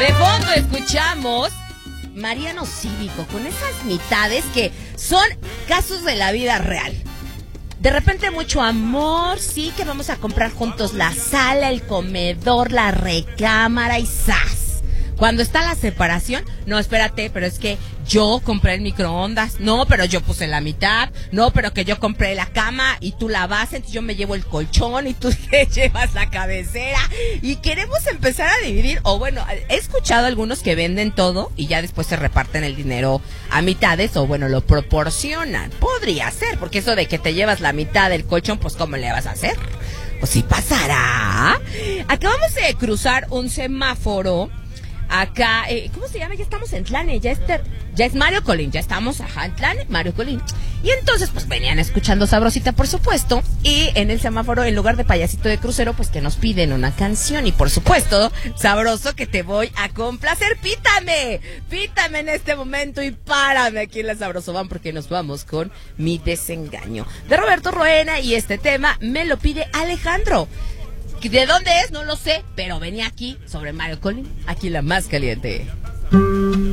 De fondo escuchamos Mariano Cívico con esas mitades que son casos de la vida real. De repente mucho amor, sí, que vamos a comprar juntos la sala, el comedor, la recámara y ¡zas! Cuando está la separación, no, espérate, pero es que yo compré el microondas, no, pero yo puse la mitad, no, pero que yo compré la cama y tú la base, entonces yo me llevo el colchón y tú te llevas la cabecera y queremos empezar a dividir, o bueno, he escuchado algunos que venden todo y ya después se reparten el dinero a mitades o bueno, lo proporcionan, podría ser, porque eso de que te llevas la mitad del colchón, pues ¿cómo le vas a hacer? Pues sí pasará. Acabamos de cruzar un semáforo. Acá, ¿cómo se llama? Ya estamos en Tlane, ya es Mario Colín, ya estamos, en Tlane, Mario Colín. Y entonces, pues venían escuchando Sabrosita, por supuesto, y en el semáforo, en lugar de Payasito de Crucero, pues que nos piden una canción. Y por supuesto, sabroso que te voy a complacer, pítame en este momento y párame aquí en la Sabroso Van, porque nos vamos con Mi Desengaño, de Roberto Roena, y este tema me lo pide Alejandro. ¿De dónde es? No lo sé, pero venía aquí sobre Mario Colín, aquí la más caliente.